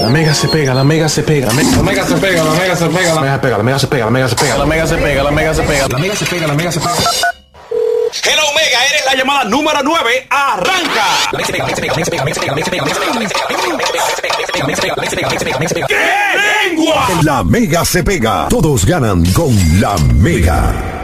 La mega se pega, la mega se pega, la mega se pega, la mega se pega, la mega se pega, la mega se pega, la mega se pega, la mega se pega, la mega se pega, la mega se pega, la mega se pega. Hello Mega, eres la llamada número 9. ¡Arranca! La mega se pega, la mega se pega, la mega se pega, la mega se pega, la mega se pega, la mega se pega, la mega se pega, la mega se pega, la mega se pega, la mega se pega, la mega se pega, la mega se pega. ¡Qué lengua! La mega se pega. Todos ganan con la mega.